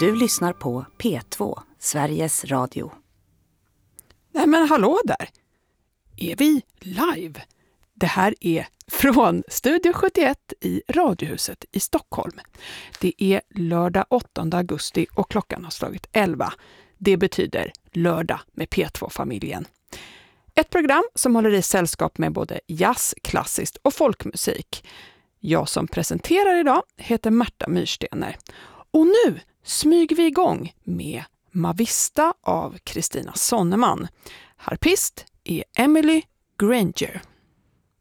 Du lyssnar på P2, Sveriges Radio. Nej men hallå där! Är vi live? Det här är från Studio 71 i Radiohuset i Stockholm. Det är lördag 8 augusti och klockan har slagit 11. Det betyder lördag med P2-familjen. Ett program som håller i sällskap med både jazz, klassiskt och folkmusik. Jag som presenterar idag heter Märta Myrstener. Och nu smyger vi igång med Mavista av Kristina Sonneman. Harpist är Emily Granger.